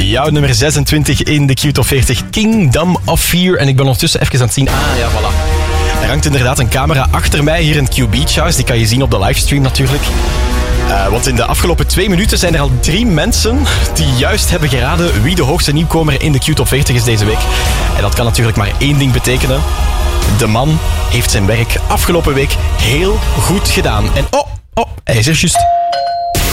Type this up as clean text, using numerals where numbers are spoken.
Jouw nummer 26 in de Q-top 40, Kingdom of Fear. En ik ben ondertussen even aan het zien. Ja, voilà. Er hangt inderdaad een camera achter mij hier in het Q Beach House. Die kan je zien op de livestream natuurlijk. Want in de afgelopen 2 minuten zijn er al 3 mensen die juist hebben geraden wie de hoogste nieuwkomer in de Q-top 40 is deze week. En dat kan natuurlijk maar één ding betekenen. De man heeft zijn werk afgelopen week heel goed gedaan. En hij is er juist.